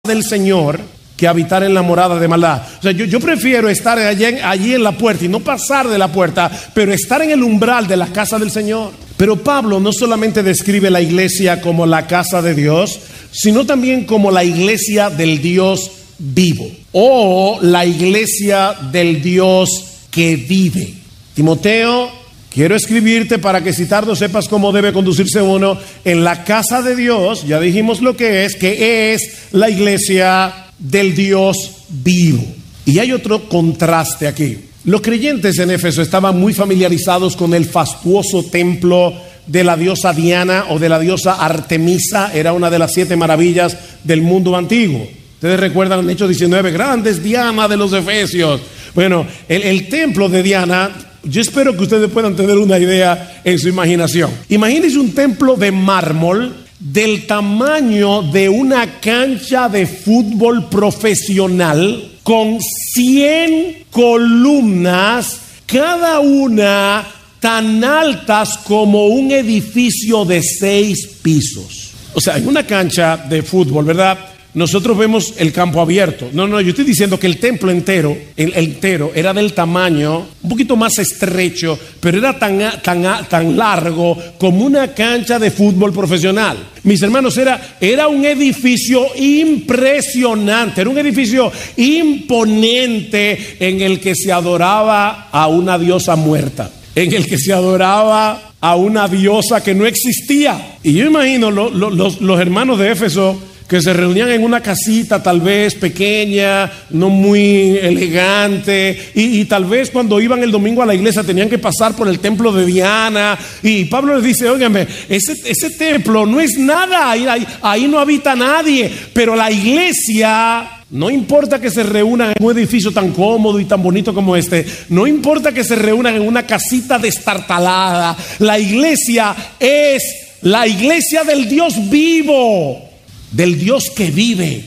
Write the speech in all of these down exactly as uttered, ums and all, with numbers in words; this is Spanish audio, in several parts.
del Señor que habitar en la morada de maldad. O sea, yo, yo prefiero estar allí en, allí en la puerta y no pasar de la puerta, pero estar en el umbral de la casa del Señor. Pero Pablo no solamente describe la iglesia como la casa de Dios, sino también como la iglesia del Dios vivo, o la iglesia del Dios que vive. Timoteo, quiero escribirte para que si tardo sepas cómo debe conducirse uno en la casa de Dios. Ya dijimos lo que es, que es la iglesia del Dios vivo. Y hay otro contraste aquí. Los creyentes en Éfeso estaban muy familiarizados con el fastuoso templo de la diosa Diana o de la diosa Artemisa. Era una de las siete maravillas del mundo antiguo. Ustedes recuerdan en Hechos diecinueve, grandes Diana de los Efesios. Bueno, el, el templo de Diana, yo espero que ustedes puedan tener una idea en su imaginación. Imagínense un templo de mármol del tamaño de una cancha de fútbol profesional, con cien columnas, cada una tan altas como un edificio de seis pisos. O sea, en una cancha de fútbol, ¿verdad? Nosotros vemos el campo abierto. No, no, yo estoy diciendo que el templo entero, el, el entero, era del tamaño un poquito más estrecho, pero era tan, tan, tan largo como una cancha de fútbol profesional. Mis hermanos, era, era un edificio impresionante, era un edificio imponente en el que se adoraba a una diosa muerta, en el que se adoraba a una diosa que no existía. Y yo imagino lo, lo, los, los hermanos de Éfeso que se reunían en una casita tal vez pequeña, no muy elegante, y, y tal vez cuando iban el domingo a la iglesia tenían que pasar por el templo de Diana, y Pablo les dice, óigame, ese, ese templo no es nada, ahí, ahí, ahí no habita nadie, pero la iglesia, no importa que se reúnan en un edificio tan cómodo y tan bonito como este, no importa que se reúnan en una casita destartalada, la iglesia es la iglesia del Dios vivo, del Dios que vive.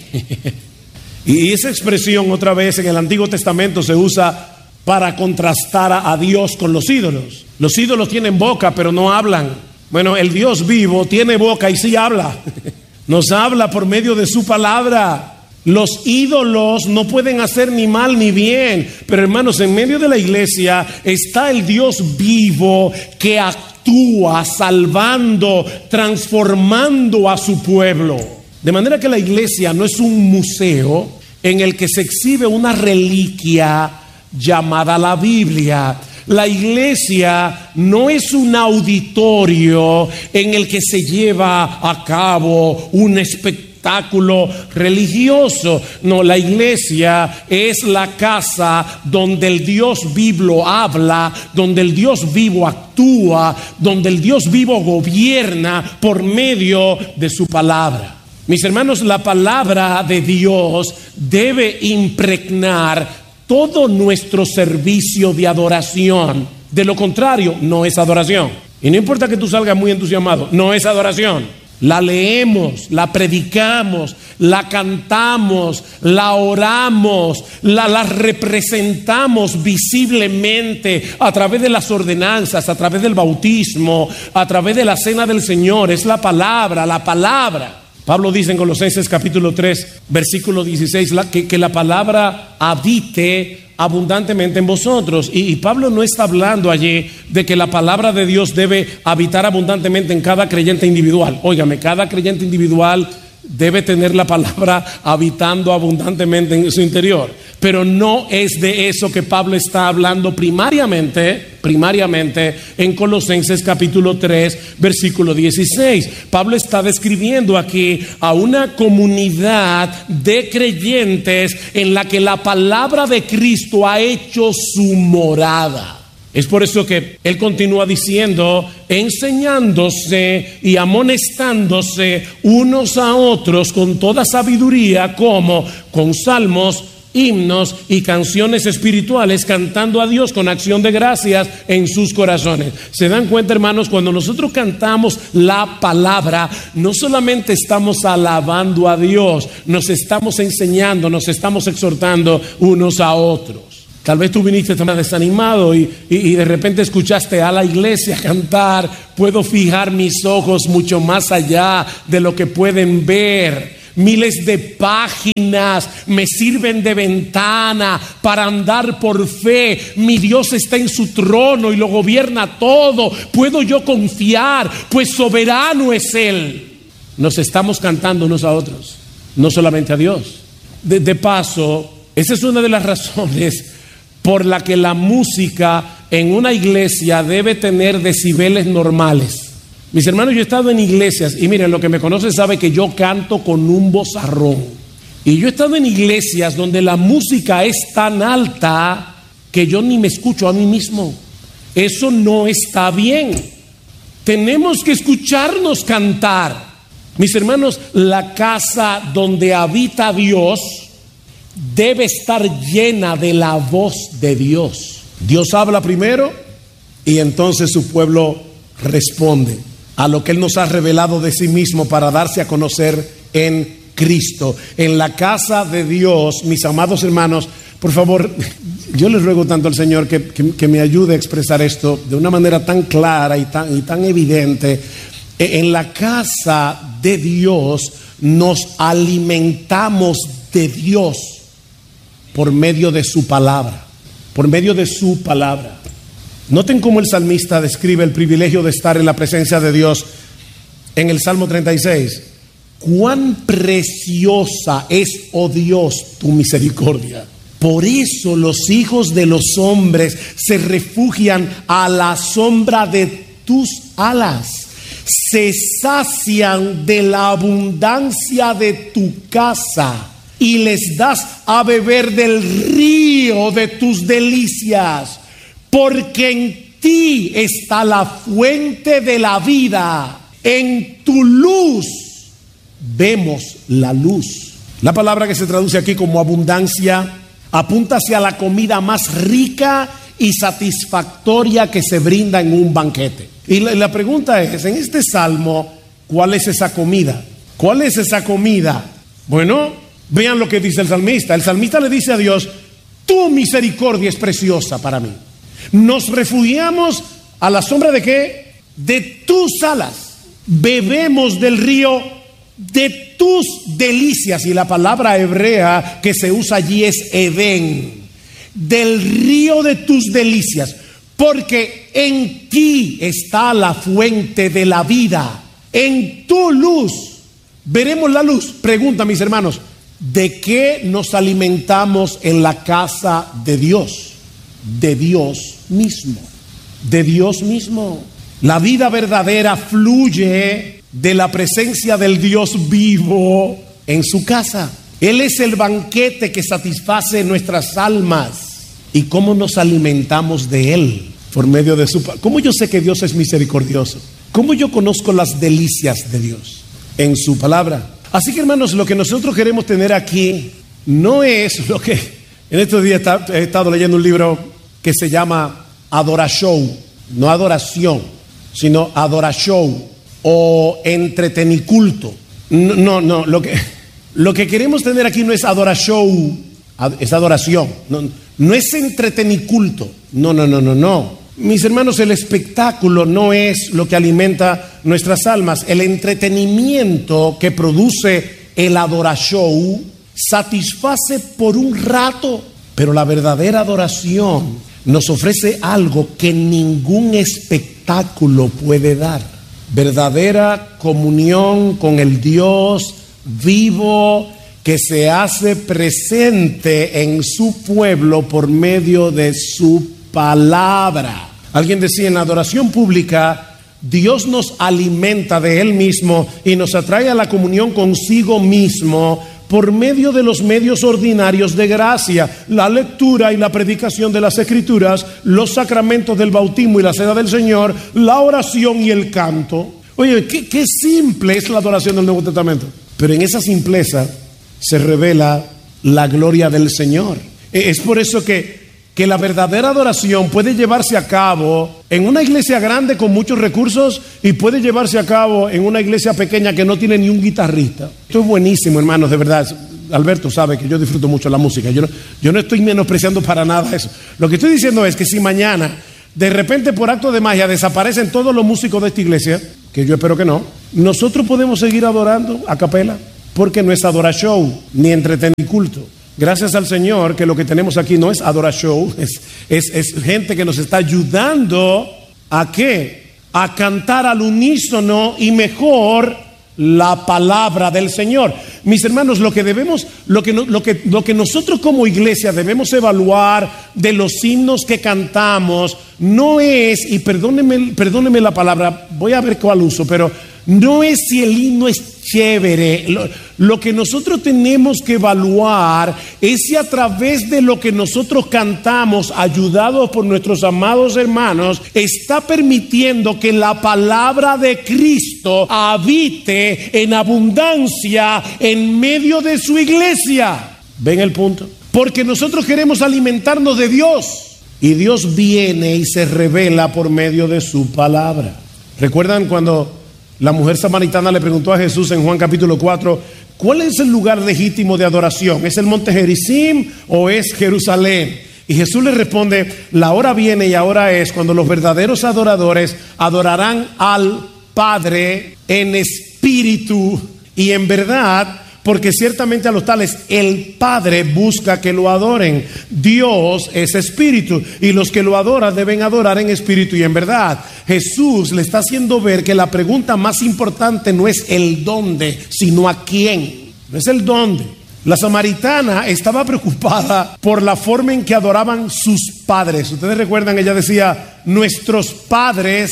Y esa expresión otra vez en el Antiguo Testamento se usa para contrastar a Dios con los ídolos. Los ídolos tienen boca pero no hablan. Bueno, el Dios vivo tiene boca y sí habla. Nos habla por medio de su palabra. Los ídolos no pueden hacer ni mal ni bien, pero hermanos, en medio de la iglesia está el Dios vivo que actúa salvando, transformando a su pueblo. De manera que la iglesia no es un museo en el que se exhibe una reliquia llamada la Biblia. La iglesia no es un auditorio en el que se lleva a cabo un espectáculo religioso. No, la iglesia es la casa donde el Dios vivo habla, donde el Dios vivo actúa, donde el Dios vivo gobierna por medio de su palabra. Mis hermanos, la palabra de Dios debe impregnar todo nuestro servicio de adoración. De lo contrario, no es adoración. Y no importa que tú salgas muy entusiasmado, no es adoración. La leemos, la predicamos, la cantamos, la oramos, la, la representamos visiblemente a través de las ordenanzas, a través del bautismo, a través de la cena del Señor. Es la palabra, la palabra. Pablo dice en Colosenses capítulo tres, versículo dieciséis, la, que, que la palabra habite abundantemente en vosotros. Y, y Pablo no está hablando allí de que la palabra de Dios debe habitar abundantemente en cada creyente individual. Óigame, cada creyente individual debe tener la palabra habitando abundantemente en su interior. Pero no es de eso que Pablo está hablando primariamente, primariamente en Colosenses capítulo tres, versículo dieciséis. Pablo está describiendo aquí a una comunidad de creyentes en la que la palabra de Cristo ha hecho su morada. Es por eso que él continúa diciendo, enseñándose y amonestándose unos a otros con toda sabiduría, como con salmos, himnos y canciones espirituales, cantando a Dios con acción de gracias en sus corazones. ¿Se dan cuenta, hermanos? Cuando nosotros cantamos la palabra, no solamente estamos alabando a Dios, nos estamos enseñando, nos estamos exhortando unos a otros. Tal vez tú viniste tan desanimado y, y, y de repente escuchaste a la iglesia cantar, puedo fijar mis ojos mucho más allá de lo que pueden ver. miles de páginas me sirven de ventana para andar por fe. Mi Dios está en su trono y lo gobierna todo. Puedo yo confiar, pues soberano es Él. Nos estamos cantando unos a otros, no solamente a Dios. De, de paso, esa es una de las razones por la que la música en una iglesia debe tener decibeles normales. Mis hermanos, yo he estado en iglesias y miren, lo que me conoce sabe que yo canto con un vozarrón. Y yo he estado en iglesias donde la música es tan alta que yo ni me escucho a mí mismo. Eso no está bien. Tenemos que escucharnos cantar. Mis hermanos, la casa donde habita Dios debe estar llena de la voz de Dios. Dios habla primero y entonces su pueblo responde a lo que Él nos ha revelado de sí mismo para darse a conocer en Cristo. En la casa de Dios, mis amados hermanos, por favor, yo les ruego tanto al Señor que, que, que me ayude a expresar esto de una manera tan clara y tan, y tan evidente. En la casa de Dios nos alimentamos de Dios por medio de su palabra, por medio de su palabra. Noten cómo el salmista describe el privilegio de estar en la presencia de Dios en el Salmo treinta y seis. Cuán preciosa es, oh Dios, tu misericordia. Por eso los hijos de los hombres se refugian a la sombra de tus alas. Se sacian de la abundancia de tu casa y les das a beber del río de tus delicias. Porque en ti está la fuente de la vida. En tu luz vemos la luz. La palabra que se traduce aquí como abundancia apunta hacia la comida más rica y satisfactoria que se brinda en un banquete. Y la, la pregunta es, en este salmo, ¿cuál es esa comida? ¿Cuál es esa comida? Bueno, vean lo que dice el salmista. El salmista le dice a Dios, tu misericordia es preciosa para mí. Nos refugiamos a la sombra de ¿qué? De tus alas. Bebemos del río de tus delicias. Y la palabra hebrea que se usa allí es Edén. Del río de tus delicias. Porque en ti está la fuente de la vida. En tu luz veremos la luz. Pregunta, mis hermanos, ¿de qué nos alimentamos en la casa de Dios? De Dios mismo. De Dios mismo. La vida verdadera fluye de la presencia del Dios vivo en su casa. Él es el banquete que satisface nuestras almas. ¿Y cómo nos alimentamos de Él? Por medio de su palabra. ¿Cómo yo sé que Dios es misericordioso? ¿Cómo yo conozco las delicias de Dios? En su palabra. Así que, hermanos, lo que nosotros queremos tener aquí no es lo que... En estos días he estado leyendo un libro que se llama Adoración. No adoración, sino adoración o entreteniculto. No, no, no. Lo que, lo que queremos tener aquí no es adoración, es adoración. No, no es entreteniculto. No, no, no, no, no. Mis hermanos, el espectáculo no es lo que alimenta nuestras almas. El entretenimiento que produce el adoración satisface por un rato, pero la verdadera adoración nos ofrece algo que ningún espectáculo puede dar. Verdadera comunión con el Dios vivo que se hace presente en su pueblo por medio de su palabra. Alguien decía, en la adoración pública, Dios nos alimenta de Él mismo y nos atrae a la comunión consigo mismo por medio de los medios ordinarios de gracia, la lectura y la predicación de las Escrituras, los sacramentos del bautismo y la cena del Señor, la oración y el canto. Oye, qué, qué simple es la adoración del Nuevo Testamento. Pero en esa simpleza se revela la gloria del Señor. Es por eso que que la verdadera adoración puede llevarse a cabo en una iglesia grande con muchos recursos y puede llevarse a cabo en una iglesia pequeña que no tiene ni un guitarrista. Esto es buenísimo, hermanos, de verdad. Alberto sabe que yo disfruto mucho la música. Yo no, yo no estoy menospreciando para nada eso. Lo que estoy diciendo es que si mañana, de repente por acto de magia, desaparecen todos los músicos de esta iglesia, que yo espero que no, nosotros podemos seguir adorando a capela. porque no es adoración ni entretenimiento ni culto. Gracias al Señor que lo que tenemos aquí no es adoración, es, es, es gente que nos está ayudando a ¿qué? A cantar al unísono y mejor la palabra del Señor. Mis hermanos, lo que debemos, lo que, lo que, lo que nosotros como iglesia debemos evaluar de los himnos que cantamos no es, y perdónenme, perdónenme la palabra, voy a ver cuál uso, pero no es si el himno es chévere. Lo, lo que nosotros tenemos que evaluar es si a través de lo que nosotros cantamos, ayudados por nuestros amados hermanos, está permitiendo que la palabra de Cristo habite en abundancia en medio de su iglesia. ¿Ven el punto? Porque nosotros queremos alimentarnos de Dios y Dios viene y se revela por medio de su palabra. ¿Recuerdan cuando la mujer samaritana le preguntó a Jesús en Juan capítulo cuatro, ¿cuál es el lugar legítimo de adoración? ¿Es el monte Gerizim o es Jerusalén? Y Jesús le responde, la hora viene y ahora es cuando los verdaderos adoradores adorarán al Padre en espíritu y en verdad, porque ciertamente a los tales el Padre busca que lo adoren. Dios es espíritu y los que lo adoran deben adorar en espíritu y en verdad. Jesús le está haciendo ver que la pregunta más importante no es el dónde, sino a quién. No es el dónde. La samaritana estaba preocupada por la forma en que adoraban sus padres. Ustedes recuerdan, ella decía, nuestros padres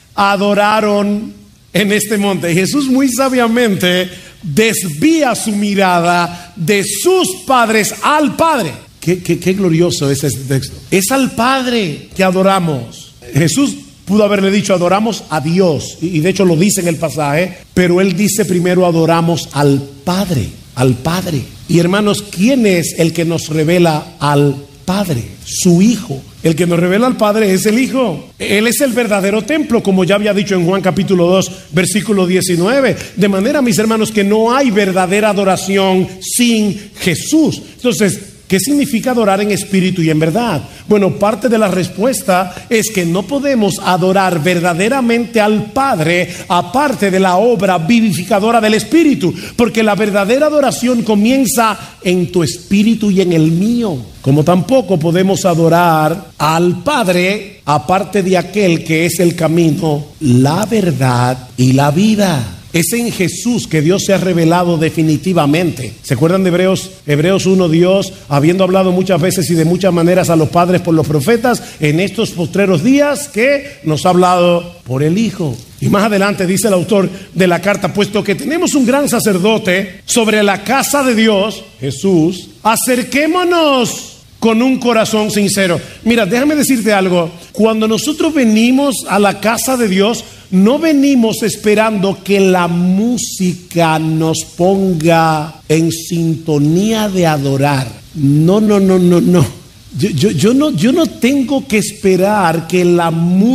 adoraron en este monte. Y Jesús muy sabiamente desvía su mirada de sus padres al Padre. Qué, qué, qué glorioso es este texto. Es al Padre que adoramos. Jesús pudo haberle dicho adoramos a Dios, y de hecho lo dice en el pasaje, pero él dice primero adoramos al Padre, al Padre. Y hermanos, ¿quién es el que nos revela al Padre? Su Hijo. El que nos revela al Padre es el Hijo. Él es el verdadero templo, como ya había dicho en Juan capítulo dos, versículo diecinueve. De manera, mis hermanos, que no hay verdadera adoración sin Jesús. Entonces, ¿qué significa adorar en espíritu y en verdad? Bueno, parte de la respuesta es que no podemos adorar verdaderamente al Padre aparte de la obra vivificadora del Espíritu, porque la verdadera adoración comienza en tu espíritu y en el mío. Como tampoco podemos adorar al Padre aparte de aquel que es el camino, la verdad y la vida. Es en Jesús que Dios se ha revelado definitivamente. ¿Se acuerdan de Hebreos? Hebreos uno, Dios, habiendo hablado muchas veces y de muchas maneras a los padres por los profetas, en estos postreros días que nos ha hablado por el Hijo. Y más adelante dice el autor de la carta, puesto que tenemos un gran sacerdote sobre la casa de Dios, Jesús, acerquémonos con un corazón sincero. Mira, déjame decirte algo. Cuando nosotros venimos a la casa de Dios, no venimos esperando que la música nos ponga en sintonía de adorar. No, no, no, no, no. Yo, yo, yo no, yo no tengo que esperar que la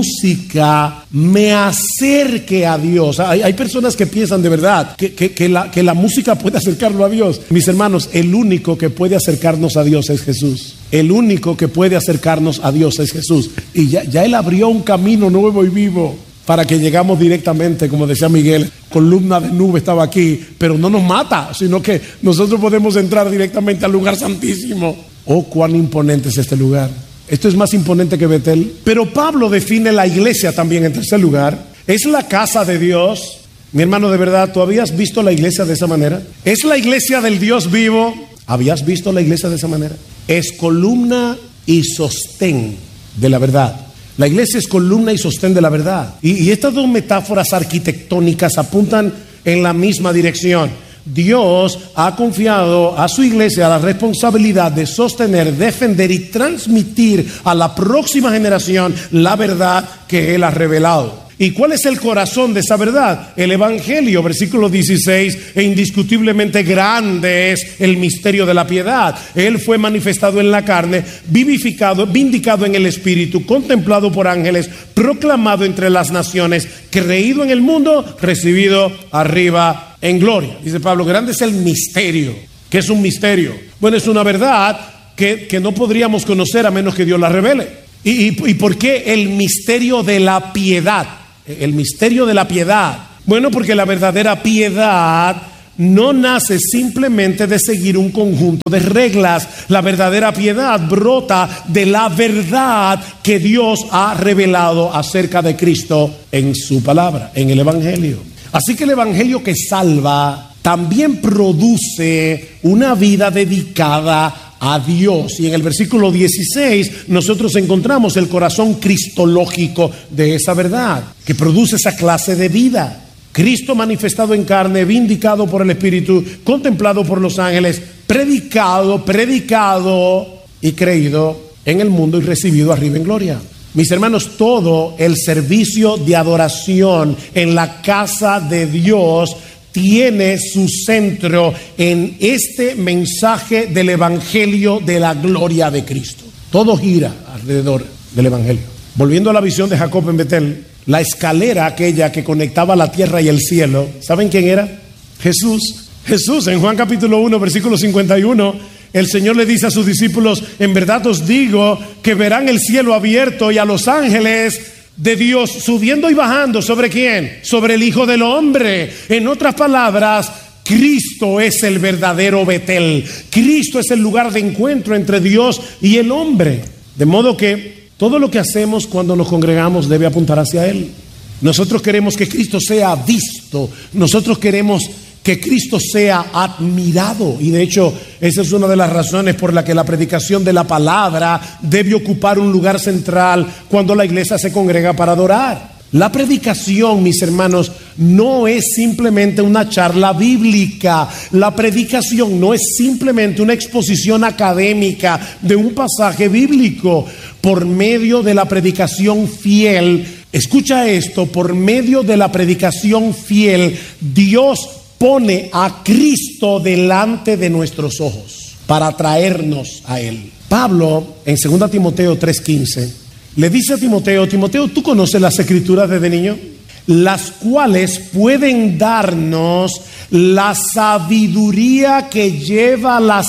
música me acerque a Dios. Hay, hay personas que piensan de verdad que, que, que, la, que la música puede acercarlo a Dios. Mis hermanos, el único que puede acercarnos a Dios es Jesús. El único que puede acercarnos a Dios es Jesús. Y ya, ya Él abrió un camino nuevo y vivo para que llegamos directamente, como decía Miguel, columna de nube estaba aquí, pero no nos mata, sino que nosotros podemos entrar directamente al lugar santísimo. Oh, cuán imponente es este lugar. Esto es más imponente que Betel. Pero Pablo define la iglesia también en tercer lugar. Es la casa de Dios. Mi hermano, de verdad, ¿tú habías visto la iglesia de esa manera? Es la iglesia del Dios vivo. ¿Habías visto la iglesia de esa manera? Es columna y sostén de la verdad. La iglesia es columna y sostén de la verdad. Y, y estas dos metáforas arquitectónicas apuntan en la misma dirección. Dios ha confiado a su iglesia la responsabilidad de sostener, defender y transmitir a la próxima generación la verdad que Él ha revelado. ¿Y cuál es el corazón de esa verdad? El Evangelio, versículo dieciséis, e indiscutiblemente grande es el misterio de la piedad. Él fue manifestado en la carne, vivificado, vindicado en el Espíritu, contemplado por ángeles, proclamado entre las naciones, creído en el mundo, recibido arriba en gloria. Dice Pablo, grande es el misterio. ¿Qué es un misterio? Bueno, es una verdad que, que no podríamos conocer a menos que Dios la revele. ¿Y, y, y por qué el misterio de la piedad? El misterio de la piedad. Bueno, porque la verdadera piedad no nace simplemente de seguir un conjunto de reglas. La verdadera piedad brota de la verdad que Dios ha revelado acerca de Cristo en su palabra, en el Evangelio. Así que el Evangelio que salva también produce una vida dedicada a Dios. Y en el versículo dieciséis nosotros encontramos el corazón cristológico de esa verdad, que produce esa clase de vida. Cristo manifestado en carne, vindicado por el Espíritu, contemplado por los ángeles, predicado, predicado y creído en el mundo y recibido arriba en gloria. Mis hermanos, todo el servicio de adoración en la casa de Dios tiene su centro en este mensaje del Evangelio de la gloria de Cristo. Todo gira alrededor del Evangelio. Volviendo a la visión de Jacob en Betel, la escalera aquella que conectaba la tierra y el cielo, ¿saben quién era? Jesús. Jesús, en Juan capítulo uno, versículo cincuenta y uno, el Señor le dice a sus discípulos: en verdad os digo que verán el cielo abierto y a los ángeles de Dios subiendo y bajando. ¿Sobre quién? Sobre el Hijo del Hombre. En otras palabras, Cristo es el verdadero Betel. Cristo es el lugar de encuentro entre Dios y el hombre. De modo que todo lo que hacemos cuando nos congregamos debe apuntar hacia Él. Nosotros queremos que Cristo sea visto. Nosotros queremos que Cristo sea admirado. Y de hecho, esa es una de las razones por la que la predicación de la palabra debe ocupar un lugar central cuando la iglesia se congrega para adorar. La predicación, mis hermanos, no es simplemente una charla bíblica. La predicación no es simplemente una exposición académica de un pasaje bíblico. Por medio de la predicación fiel, escucha esto, por medio de la predicación fiel, Dios pone a Cristo delante de nuestros ojos para traernos a Él. Pablo, en segunda Timoteo tres quince, le dice a Timoteo: Timoteo, ¿tú conoces las escrituras desde niño? Las cuales pueden darnos la sabiduría que lleva a la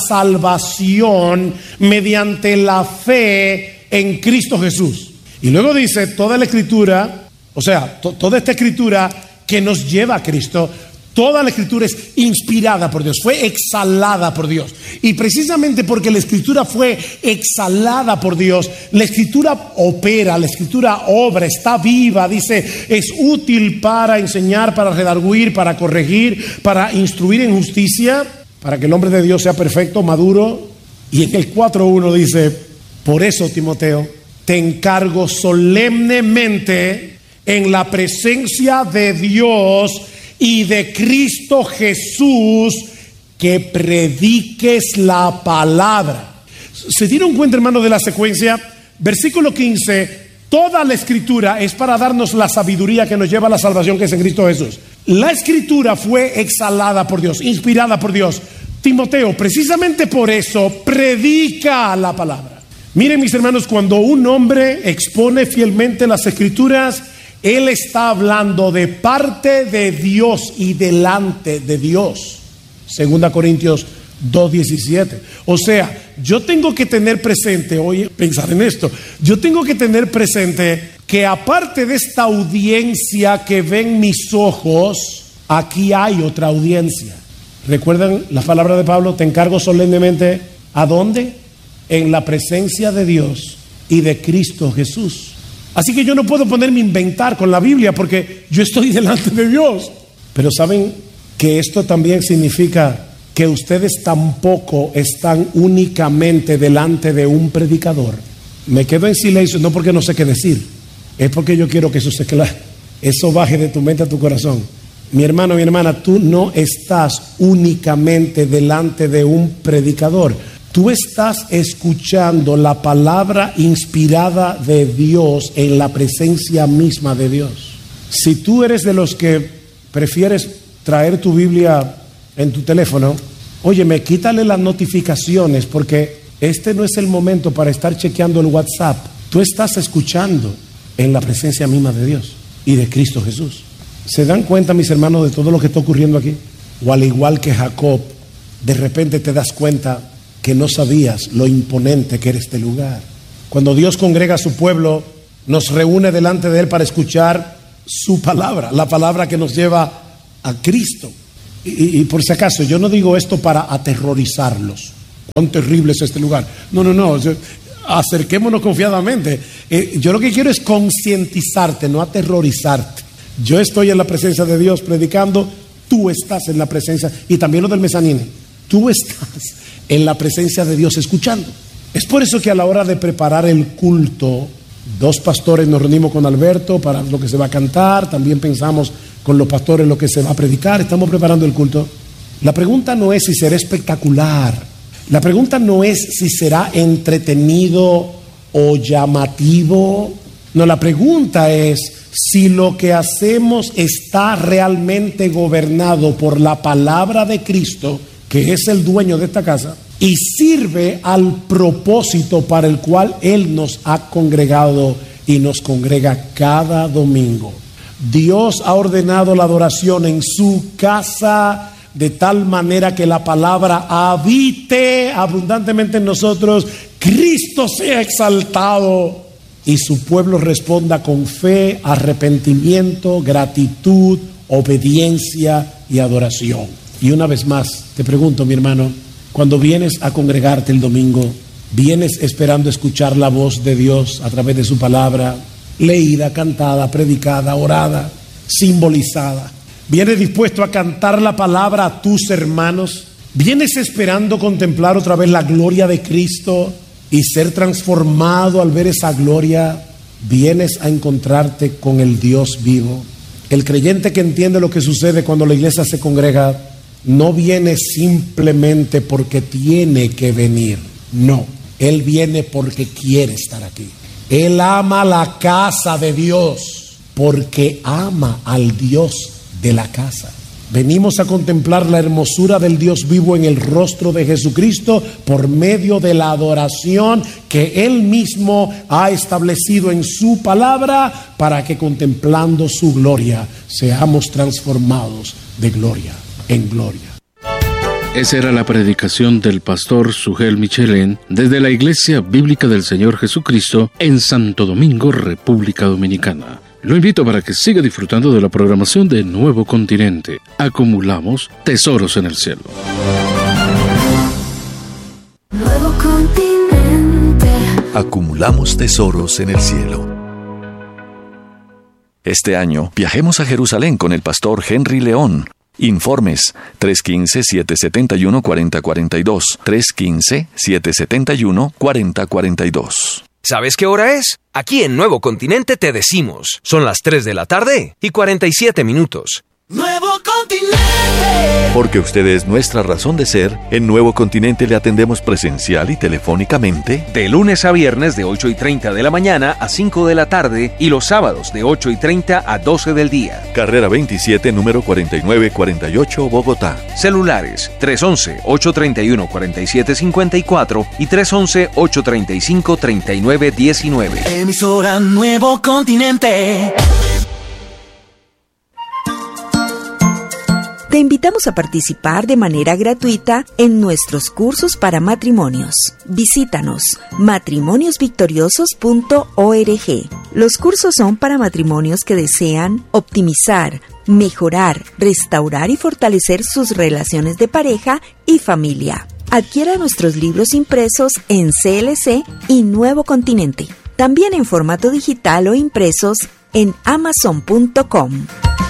salvación mediante la fe en Cristo Jesús. Y luego dice, toda la escritura, o sea, to- toda esta escritura que nos lleva a Cristo, toda la escritura es inspirada por Dios, fue exhalada por Dios. Y precisamente porque la escritura fue exhalada por Dios, la escritura opera, la escritura obra, está viva, dice, es útil para enseñar, para redarguir, para corregir, para instruir en justicia, para que el hombre de Dios sea perfecto, maduro. Y en el cuatro uno dice: por eso, Timoteo, te encargo solemnemente en la presencia de Dios y de Cristo Jesús, que prediques la palabra. ¿Se dieron cuenta, hermano, de la secuencia? Versículo quince, toda la escritura es para darnos la sabiduría que nos lleva a la salvación, que es en Cristo Jesús. La escritura fue exhalada por Dios, inspirada por Dios. Timoteo, precisamente por eso, predica la palabra. Miren, mis hermanos, cuando un hombre expone fielmente las escrituras, él está hablando de parte de Dios y delante de Dios. Segunda Corintios dos diecisiete. O sea, yo tengo que tener presente, oye, pensar en esto, yo tengo que tener presente que aparte de esta audiencia que ven mis ojos, aquí hay otra audiencia. ¿Recuerdan la palabra de Pablo? Te encargo solemnemente, ¿a dónde? En la presencia de Dios y de Cristo Jesús. Así que yo no puedo ponerme a inventar con la Biblia porque yo estoy delante de Dios. Pero ¿saben que esto también significa que ustedes tampoco están únicamente delante de un predicador? Me quedo en silencio, no porque no sé qué decir, es porque yo quiero que eso se clare, eso baje de tu mente a tu corazón. Mi hermano, mi hermana, tú no estás únicamente delante de un predicador. Tú estás escuchando la palabra inspirada de Dios en la presencia misma de Dios. Si tú eres de los que prefieres traer tu Biblia en tu teléfono, óyeme, quítale las notificaciones porque este no es el momento para estar chequeando el WhatsApp. Tú estás escuchando en la presencia misma de Dios y de Cristo Jesús. ¿Se dan cuenta, mis hermanos, de todo lo que está ocurriendo aquí? O al igual que Jacob, de repente te das cuenta que no sabías lo imponente que era este lugar. Cuando Dios congrega a su pueblo, nos reúne delante de Él para escuchar su palabra, la palabra que nos lleva a Cristo. y, y por si acaso, yo no digo esto para aterrorizarlos. ¿Cuán terrible es este lugar? No, no, no. Yo, acerquémonos confiadamente. Eh, yo lo que quiero es concientizarte, no aterrorizarte. Yo estoy en la presencia de Dios predicando, tú estás en la presencia, y también lo del mezanine, tú estás en la presencia de Dios escuchando. Es por eso que a la hora de preparar el culto, dos pastores nos reunimos con Alberto para lo que se va a cantar, también pensamos con los pastores lo que se va a predicar, estamos preparando el culto. La pregunta no es si será espectacular, la pregunta no es si será entretenido o llamativo, no, la pregunta es si lo que hacemos está realmente gobernado por la palabra de Cristo, que es el dueño de esta casa, y sirve al propósito para el cual Él nos ha congregado y nos congrega cada domingo. Dios ha ordenado la adoración en su casa de tal manera que la palabra habite abundantemente en nosotros, Cristo sea exaltado y su pueblo responda con fe, arrepentimiento, gratitud, obediencia y adoración. Y una vez más, te pregunto, mi hermano, cuando vienes a congregarte el domingo, ¿vienes esperando escuchar la voz de Dios a través de su palabra, leída, cantada, predicada, orada, simbolizada? ¿Vienes dispuesto a cantar la palabra a tus hermanos? ¿Vienes esperando contemplar otra vez la gloria de Cristo y ser transformado al ver esa gloria? ¿Vienes a encontrarte con el Dios vivo? El creyente que entiende lo que sucede cuando la iglesia se congrega no viene simplemente porque tiene que venir. No, él viene porque quiere estar aquí. Él ama la casa de Dios porque ama al Dios de la casa. Venimos a contemplar la hermosura del Dios vivo en el rostro de Jesucristo por medio de la adoración que Él mismo ha establecido en su palabra, para que contemplando su gloria seamos transformados de gloria en gloria. Esa era la predicación del pastor Sugel Michelén desde la Iglesia Bíblica del Señor Jesucristo en Santo Domingo, República Dominicana. Lo invito para que siga disfrutando de la programación de Nuevo Continente. Acumulamos tesoros en el cielo. Nuevo Continente. Acumulamos tesoros en el cielo. Este año viajemos a Jerusalén con el pastor Henry León. Informes tres uno cinco, siete siete uno, cuatro cero cuatro dos, tres uno cinco, siete siete uno, cuatro cero cuatro dos. ¿Sabes qué hora es? Aquí en Nuevo Continente te decimos, son las tres de la tarde y cuarenta y siete minutos. Nuevo Continente. Porque usted es nuestra razón de ser, en Nuevo Continente le atendemos presencial y telefónicamente de lunes a viernes de ocho y treinta de la mañana a cinco de la tarde y los sábados de ocho y treinta a doce del día. Carrera veintisiete, número cuarenta y nueve cuarenta y ocho, Bogotá. Celulares tres once, ocho treinta y uno, cuarenta y siete cincuenta y cuatro y tres once, ocho treinta y cinco, treinta y nueve diecinueve. Emisora Nuevo Continente. Te invitamos a participar de manera gratuita en nuestros cursos para matrimonios. Visítanos matrimonios victoriosos punto org. Los cursos son para matrimonios que desean optimizar, mejorar, restaurar y fortalecer sus relaciones de pareja y familia. Adquiera nuestros libros impresos en C L C y Nuevo Continente. También en formato digital o impresos en amazon punto com.